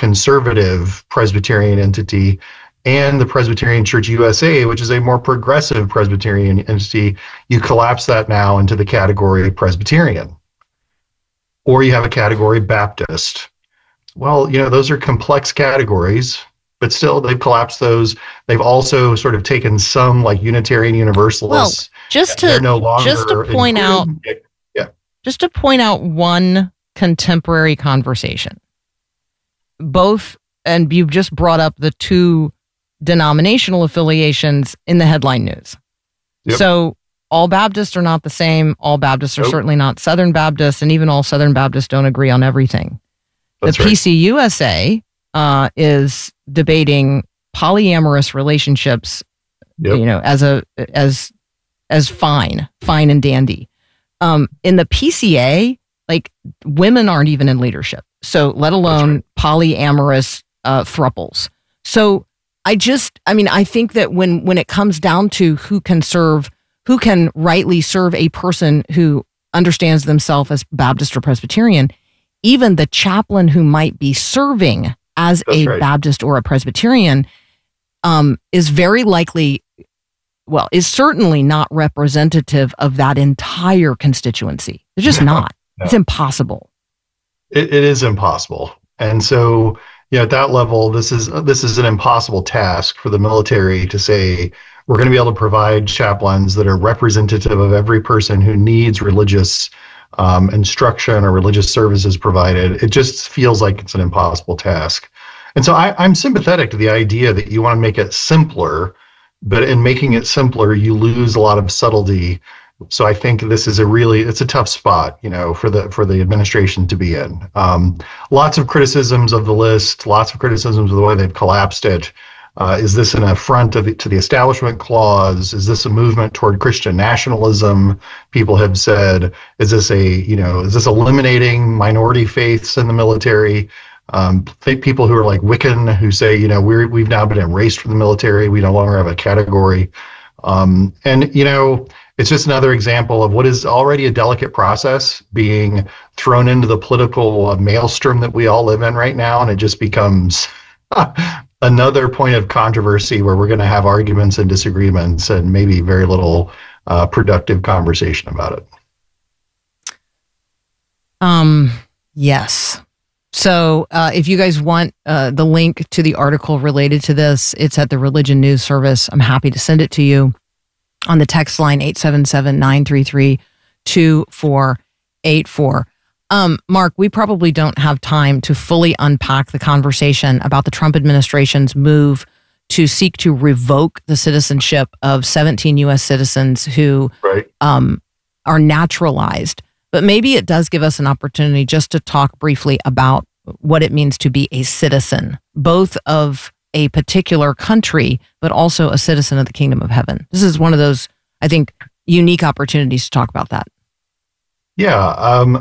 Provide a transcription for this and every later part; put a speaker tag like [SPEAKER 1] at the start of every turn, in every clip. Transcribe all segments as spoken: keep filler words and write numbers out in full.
[SPEAKER 1] conservative Presbyterian entity, and the Presbyterian Church U S A, which is a more progressive Presbyterian entity, you collapse that now into the category Presbyterian. Or you have a category Baptist. Well, you know, those are complex categories, but still they've collapsed those. They've also sort of taken some like Unitarian Universalists.
[SPEAKER 2] Well, just to,
[SPEAKER 1] no longer
[SPEAKER 2] just to point
[SPEAKER 1] included.
[SPEAKER 2] out,
[SPEAKER 1] yeah.
[SPEAKER 2] just to point out one contemporary conversation, both, and you've just brought up the two denominational affiliations in the headline news. Yep. So all Baptists are not the same. All Baptists are nope. certainly not Southern Baptists, and even all Southern Baptists don't agree on everything. That's the right. P C U S A uh, is debating polyamorous relationships, yep. you know, as a as as fine, fine and dandy. Um, in the P C A, like women aren't even in leadership, so let alone right. polyamorous uh, thruples. So I just, I mean, I think that when when it comes down to who can serve, who can rightly serve a person who understands themselves as Baptist or Presbyterian, even the chaplain who might be serving as That's a right. Baptist or a Presbyterian um, is very likely, well, is certainly not representative of that entire constituency. It's just no, not. No. It's impossible.
[SPEAKER 1] It, it is impossible. And so, you know, at that level, this is this is an impossible task for the military to say, we're going to be able to provide chaplains that are representative of every person who needs religious um, instruction or religious services provided. It just feels like it's an impossible task. And so I, I'm sympathetic to the idea that you want to make it simpler, but in making it simpler, you lose a lot of subtlety. So I think this is a really, it's a tough spot, you know, for the for the administration to be in. Um, lots of criticisms of the list, lots of criticisms of the way they've collapsed it. Uh, is this an affront of the, to the Establishment Clause? Is this a movement toward Christian nationalism? People have said, is this a, you know, is this eliminating minority faiths in the military? Um, people who are like Wiccan who say, you know, we're, we've now been erased from the military. We no longer have a category. Um, and, you know, it's just another example of what is already a delicate process being thrown into the political maelstrom that we all live in right now. And it just becomes another point of controversy where we're going to have arguments and disagreements and maybe very little uh, productive conversation about it.
[SPEAKER 2] Um, yes. So uh, if you guys want uh, the link to the article related to this, it's at the Religion News Service. I'm happy to send it to you on the text line eight seven seven, nine three three, two four eight four. Um, Mark, we probably don't have time to fully unpack the conversation about the Trump administration's move to seek to revoke the citizenship of seventeen U S citizens who
[SPEAKER 1] right.
[SPEAKER 2] um, are naturalized. But maybe it does give us an opportunity just to talk briefly about what it means to be a citizen, both of a particular country, but also a citizen of the kingdom of heaven. This is one of those, I think, unique opportunities to talk about that.
[SPEAKER 1] Yeah. Um,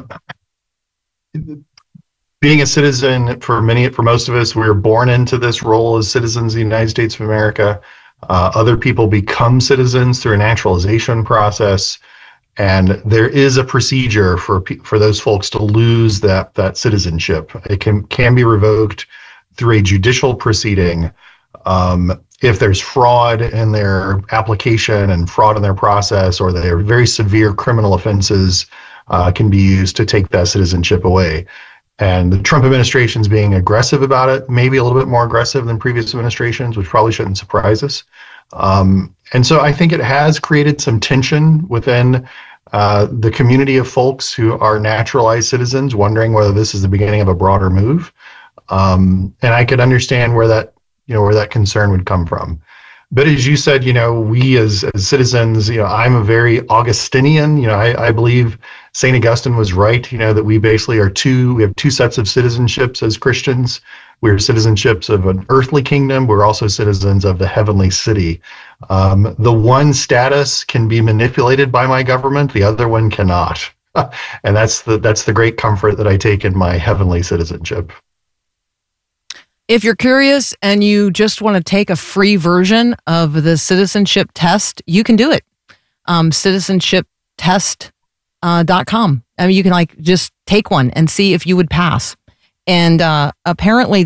[SPEAKER 1] being a citizen, for many, for most of us, we were born into this role as citizens of the United States of America. Uh, other people become citizens through a naturalization process. And there is a procedure for for those folks to lose that that citizenship. It can can be revoked through a judicial proceeding um, if there's fraud in their application and fraud in their process, or there are very severe criminal offenses uh, can be used to take that citizenship away. And the Trump administration is being aggressive about it, maybe a little bit more aggressive than previous administrations, which probably shouldn't surprise us. Um, and so I think it has created some tension within uh, the community of folks who are naturalized citizens, wondering whether this is the beginning of a broader move. Um, and I could understand where that, you know, where that concern would come from. But as you said, you know, we as, as citizens, you know, I'm a very Augustinian. You know, I, I believe Saint Augustine was right, you know, that we basically are two, we have two sets of citizenships as Christians. We're citizenships of an earthly kingdom. We're also citizens of the heavenly city. Um, the one status can be manipulated by my government. The other one cannot. And that's the, that's the great comfort that I take in my heavenly citizenship.
[SPEAKER 2] If you're curious and you just want to take a free version of the citizenship test, you can do it. Um, citizenship test dot com. I mean, you can like just take one and see if you would pass. And uh, apparently